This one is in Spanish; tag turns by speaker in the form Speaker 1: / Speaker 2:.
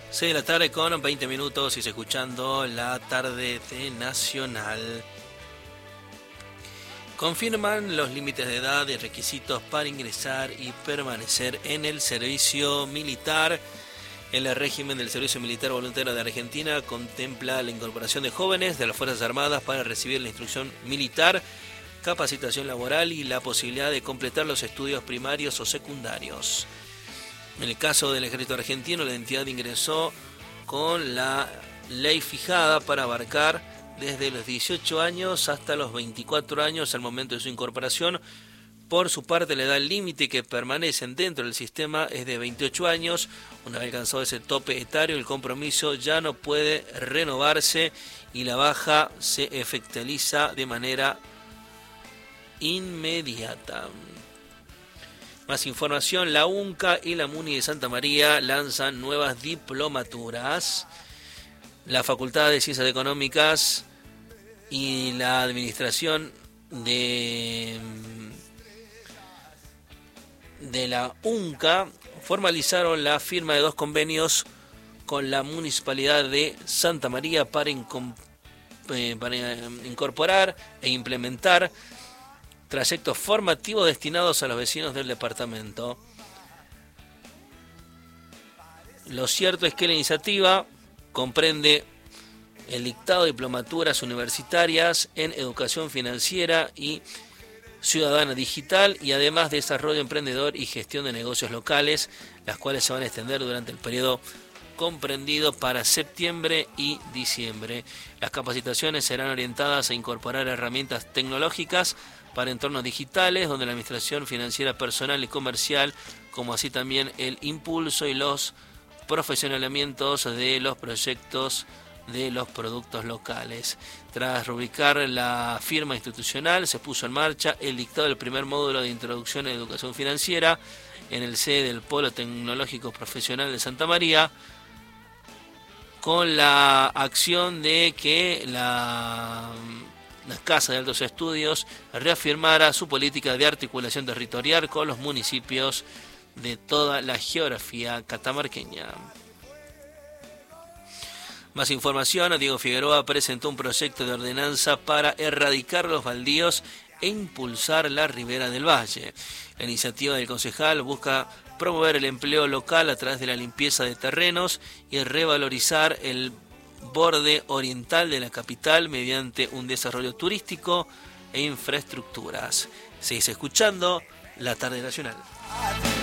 Speaker 1: 6 de la tarde con 20 minutos y escuchando la tarde de Nacional. Confirman los límites de edad y requisitos para ingresar y permanecer en el servicio militar. El régimen del Servicio Militar Voluntario de Argentina contempla la incorporación de jóvenes de las Fuerzas Armadas para recibir la instrucción militar, capacitación laboral y la posibilidad de completar los estudios primarios o secundarios. En el caso del Ejército Argentino, la entidad ingresó con la ley fijada para abarcar desde los 18 años hasta los 24 años al momento de su incorporación. Por su parte, la edad límite que permanecen dentro del sistema es de 28 años. Una vez alcanzado ese tope etario, el compromiso ya no puede renovarse y la baja se efectualiza de manera inmediata. Más información: la UNCA y la MUNI de Santa María lanzan nuevas diplomaturas. La Facultad de Ciencias Económicas y la Administración de la UNCA formalizaron la firma de 2 convenios con la Municipalidad de Santa María para incorporar e implementar trayectos formativos destinados a los vecinos del departamento. Lo cierto es que la iniciativa comprende el dictado de diplomaturas universitarias en educación financiera y ciudadana digital y además desarrollo emprendedor y gestión de negocios locales, las cuales se van a extender durante el periodo comprendido para septiembre y diciembre. Las capacitaciones serán orientadas a incorporar herramientas tecnológicas para entornos digitales, donde la administración financiera personal y comercial, como así también el impulso y los profesionalizamientos de los proyectos de los productos locales. Tras rubricar la firma institucional, se puso en marcha el dictado del primer módulo de introducción en educación financiera en el sede del Polo Tecnológico Profesional de Santa María, con la acción de que la Casa de Altos Estudios reafirmara su política de articulación territorial con los municipios de toda la geografía catamarqueña. Más información: Diego Figueroa presentó un proyecto de ordenanza para erradicar los baldíos e impulsar la ribera del valle. La iniciativa del concejal busca promover el empleo local a través de la limpieza de terrenos y revalorizar el borde oriental de la capital mediante un desarrollo turístico e infraestructuras. Seguís escuchando La Tarde Nacional.